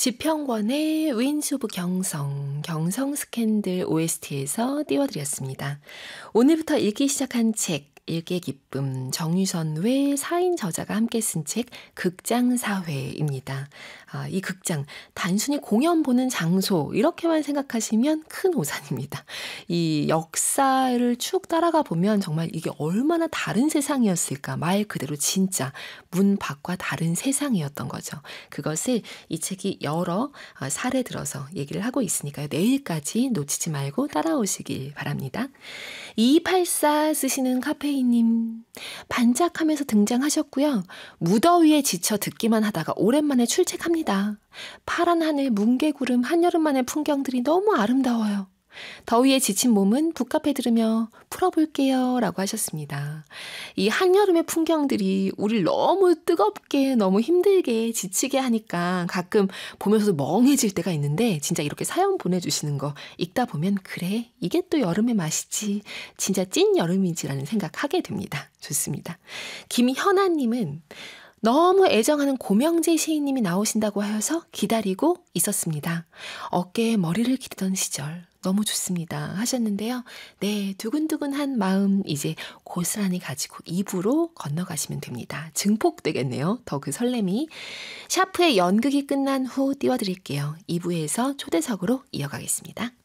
지평원의 윈즈 오브 경성, 경성 스캔들 OST에서 띄워드렸습니다. 오늘부터 읽기 시작한 책, 읽기의 기쁨, 정유선 외 4인 저자가 함께 쓴 책 극장사회입니다. 이 극장, 단순히 공연 보는 장소 이렇게만 생각하시면 큰 오산입니다. 이 역사를 쭉 따라가 보면 정말 이게 얼마나 다른 세상이었을까, 말 그대로 진짜 문 밖과 다른 세상이었던 거죠. 그것을 이 책이 여러 사례 들어서 얘기를 하고 있으니까요. 내일까지 놓치지 말고 따라오시길 바랍니다. 2284 쓰시는 카페인님, 반짝하면서 등장하셨고요. 무더위에 지쳐 듣기만 하다가 오랜만에 출첵합니다. 파란 하늘, 뭉게구름, 한여름만의 풍경들이 너무 아름다워요. 더위에 지친 몸은 북카페 들으며 풀어볼게요 라고 하셨습니다. 이 한여름의 풍경들이 우리를 너무 뜨겁게 너무 힘들게 지치게 하니까 가끔 보면서도 멍해질 때가 있는데, 진짜 이렇게 사연 보내주시는 거 읽다 보면 그래, 이게 또 여름의 맛이지, 진짜 찐 여름이지라는 생각하게 됩니다. 좋습니다. 김현아님은 너무 애정하는 고명재 시인님이 나오신다고 하여서 기다리고 있었습니다. 어깨에 머리를 기대던 시절 너무 좋습니다 하셨는데요. 네, 두근두근한 마음 이제 고스란히 가지고 2부로 건너가시면 됩니다. 증폭되겠네요. 더 그 설렘이. 샤프의 연극이 끝난 후 띄워드릴게요. 2부에서 초대석으로 이어가겠습니다.